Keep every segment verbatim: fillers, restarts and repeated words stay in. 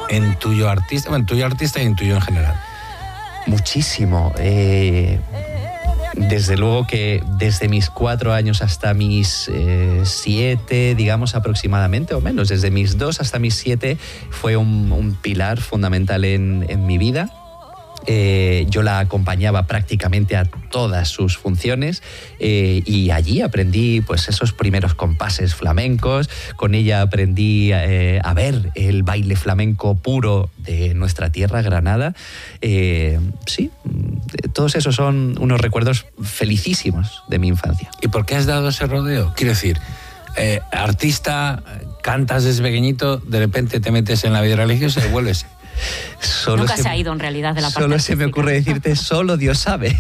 en tuyo artista, bueno, en tuyo artista y en tuyo en general? Muchísimo. Eh, desde luego que desde mis cuatro años hasta mis eh, siete, digamos aproximadamente, o menos, desde mis dos hasta mis siete, fue un, un pilar fundamental en, en mi vida. Eh, yo la acompañaba prácticamente a todas sus funciones eh, y allí aprendí pues esos primeros compases flamencos. Con ella aprendí eh, a ver el baile flamenco puro de nuestra tierra, Granada. Eh, sí, todos esos son unos recuerdos felicísimos de mi infancia. ¿Y por qué has dado ese rodeo? Quiero decir, eh, artista, cantas desde pequeñito, de repente te metes en la vida religiosa y vuelves. Solo Nunca se, se ha ido en realidad de la parte Solo artística. Se me ocurre decirte, solo Dios sabe.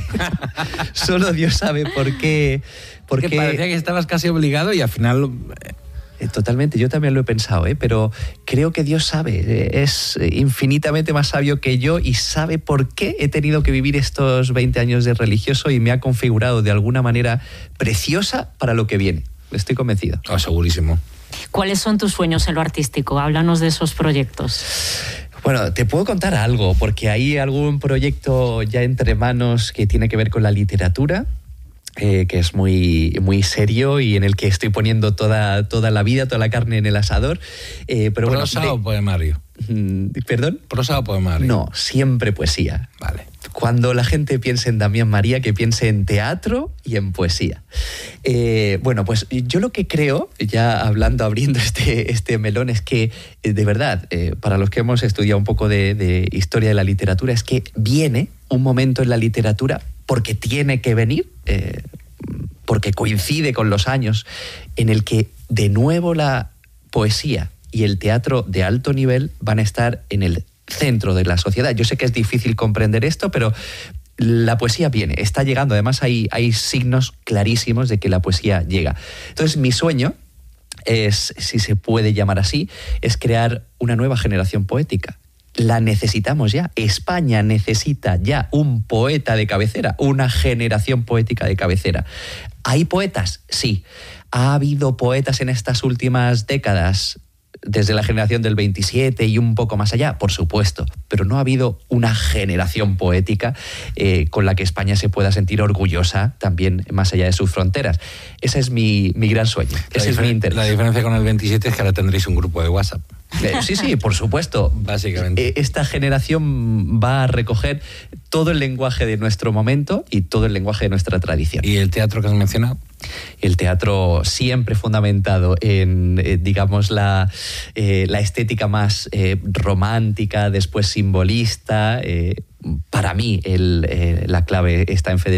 Solo Dios sabe por qué. Porque parecía que estabas casi obligado y al final... Eh, totalmente, yo también lo he pensado, ¿eh? Pero creo que Dios sabe, es infinitamente más sabio que yo y sabe por qué he tenido que vivir estos veinte años de religioso y me ha configurado de alguna manera preciosa para lo que viene. Estoy convencido. Oh, segurísimo. ¿Cuáles son tus sueños en lo artístico? Háblanos de esos proyectos. Bueno, te puedo contar algo, porque hay algún proyecto ya entre manos que tiene que ver con la literatura, eh, que es muy, muy serio y en el que estoy poniendo toda, toda la vida, toda la carne en el asador. Eh, pero ¿Prosa bueno, o poemario? ¿Perdón? ¿Prosa o poemario? No, siempre poesía. Vale. Cuando la gente piense en Damián María, que piense en teatro y en poesía. Eh, bueno, pues yo lo que creo, ya hablando, abriendo este, este melón, es que, de verdad, eh, para los que hemos estudiado un poco de, de historia de la literatura, es que viene un momento en la literatura, porque tiene que venir, eh, porque coincide con los años, en el que de nuevo la poesía y el teatro de alto nivel van a estar en el centro de la sociedad. Yo sé que es difícil comprender esto, pero la poesía viene, está llegando. Además hay, hay signos clarísimos de que la poesía llega. Entonces mi sueño es, si se puede llamar así, es crear una nueva generación poética. La necesitamos ya. España necesita ya un poeta de cabecera, una generación poética de cabecera. ¿Hay poetas? Sí. ¿Ha habido poetas en estas últimas décadas? Desde la generación del veintisiete y un poco más allá, por supuesto, pero no ha habido una generación poética eh, con la que España se pueda sentir orgullosa también más allá de sus fronteras. Ese es mi, mi gran sueño, ese es mi interés. La diferencia con el veintisiete es que ahora tendréis un grupo de WhatsApp. Eh, sí, sí, por supuesto. Básicamente. Eh, esta generación va a recoger todo el lenguaje de nuestro momento y todo el lenguaje de nuestra tradición. ¿Y el teatro que has mencionado? El teatro siempre fundamentado en, eh, digamos, la, eh, la estética más eh, romántica, después simbolista. Eh, para mí el, eh, la clave está en Federico